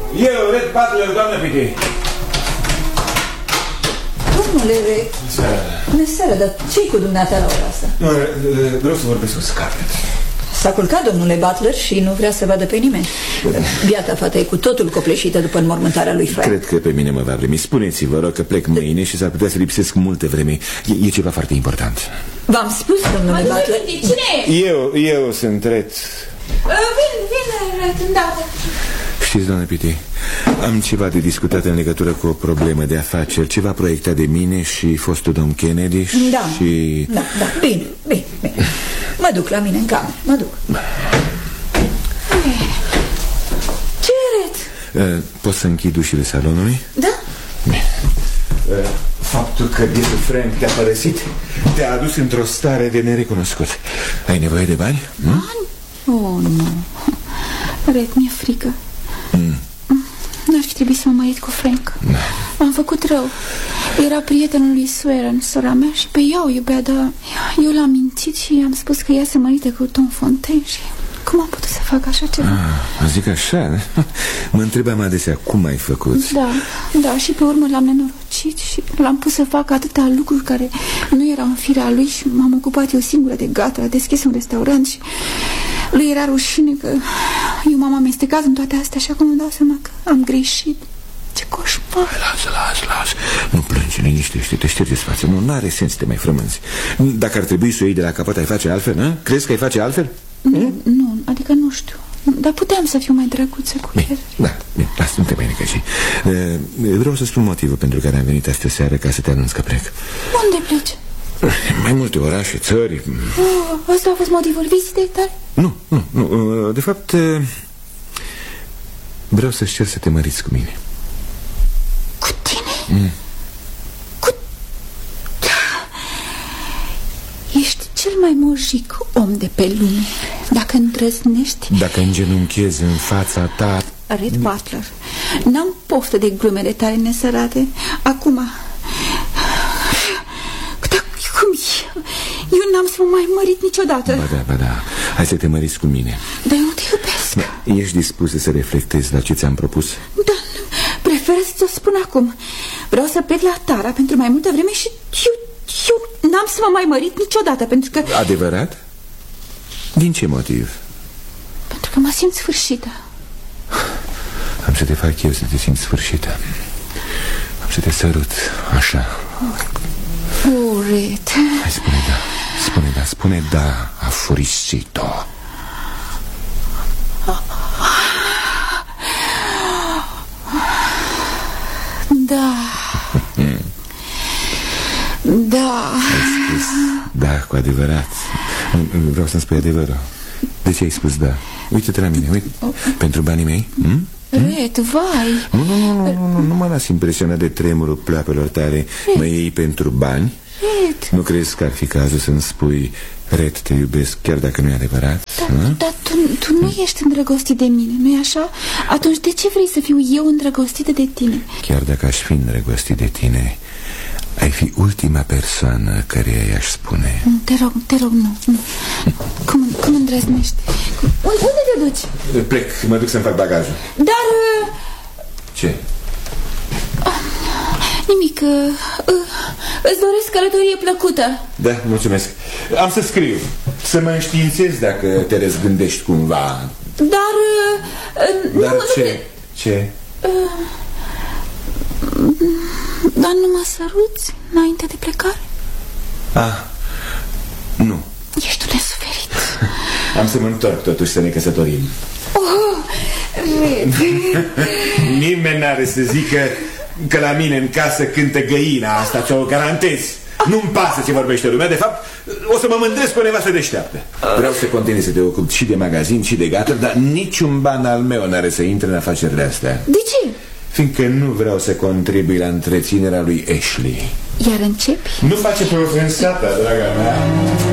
Eu, Red Butler, doamnă Piti. Domnule Red, bună seara, dar ce-i cu dumneata la ora asta? Nu, vreau să vorbesc cu Scarlett. S-a culcat domnule Butler și nu vrea să vadă pe nimeni. Biata fata e cu totul copleșită după înmormântarea lui Frank. Cred că pe mine mă va vremi. Spuneți-vă, rog, că plec mâine și s-ar putea să lipsesc multe vreme. E ceva foarte important. V-am spus, domnule Butler. Cine e? Eu sunt Red. Vine Red, îndată. Știți, doamne Piti, am ceva de discutat în legătură cu o problemă de afaceri. Ceva proiectat de mine și fostul domn Kennedy și... Da, bine. Mă duc la mine în cameră, mă duc. Ce, Red? Poți să închid ușile salonului? Da. Faptul că bietul Frank te-a părăsit te-a adus într-o stare de nerecunoscut. Ai nevoie de bani? Bani? Oh, nu. Red, mi-e frică. N-ar fi trebuit să mă mărit cu Frank. M-am făcut rău. Era prietenul lui Swearen, sora mea, și pe ea o iubea, dar eu l-am mințit și am spus că ea se mărită cu Tom Fontaine. Și cum am putut să fac așa ceva? Zic așa. Mă întrebam adesea cum ai făcut. Da, și pe urmă l-am nenorocit și l-am pus să facă atâtea lucruri care nu erau în firea lui și m-am ocupat eu singură de gata. A deschis un restaurant și lui era rușine că eu m-am amestecat în toate astea și acum îmi dau seama că am greșit. Ce coșmar. Lasă. Nu plângi, liniștește-te, ștergeți față. Nu are sens să te mai frămânzi. Dacă ar trebui să o iei de la capăt, ai face altfel, nu? Crezi că ai face altfel? Nu, adică nu știu. Dar puteam să fiu mai drăguță cu el. Bine, lasă, nu te mai necăși. Vreau să spun motivul pentru care am venit astă seară ca să te anunț că plec. Unde pleci? Mai multe orașe, țări. Asta a fost motivul vizitei tale? Nu. De fapt, vreau să-ți cer să te măriți cu mine. Cu tine? Ești cel mai mojic om de pe lume. Dacă îndrăznești, dacă îngenunchezi în fața ta... Red Butler, n-am poftă de glumele tale nesărate. Acum, dar cum eu n-am să mă mai mărit niciodată. Ba da, hai să te măriți cu mine. Dar eu nu te iubesc. Ești dispusă să reflectezi la ce ți-am propus? Da, prefer să ți-o spun acum. Vreau să plec la Tara pentru mai multă vreme și eu n-am să mă mai mărit niciodată, pentru că... Adevărat? Din ce motiv? Pentru că mă simt sfârșită. Am să te fac eu să te simți sfârșită. Am să te sărut, așa. Red. Hai, spune da, afurisito. Da. Da. Ai spus da cu adevărat. Vreau să-mi spui adevărul. De ce ai spus da? Uite-te la mine, uite. Pentru banii mei? Red, vai. Nu mă las impresionat de tremurul pleoapelor tale. Mă iei pentru bani? Red. Nu crezi că ar fi cazul să-mi spui Red, te iubesc, chiar dacă nu e adevărat? Dar tu nu ești îndrăgostit de mine, nu-i așa? Atunci de ce vrei să fiu eu îndrăgostită de tine? Chiar dacă aș fi îndrăgostit de tine, ai fi ultima persoană căreia i-aș spune. Te rog, nu. Cum îndrăznești? Unde te duci? Plec, mă duc să-mi fac bagajul. Dar... Ce? Nimic. Îți doresc călătorie plăcută. Da, mulțumesc. Am să scriu, să mă înștiințez dacă te răzgândești cumva. Dar... Dar ce? Ce? Dar nu mă săruți înainte de plecare? Nu. Ești un nesuferit. Am să mă întorc totuși să ne căsătorim. Red. Nimeni n-are să zică că la mine în casă cântă găina. Asta ți-o garantez. Nu-mi pasă ce vorbește lumea. De fapt, o să mă mândresc cu o nevastă deșteaptă. Vreau să continui să te ocup și de magazin și de gata, dar niciun ban al meu n-are să intre în afacerile astea. De ce? Fiindcă nu vreau să contribui la întreținerea lui Ashley. Iar începi? Nu face provensata, draga mea.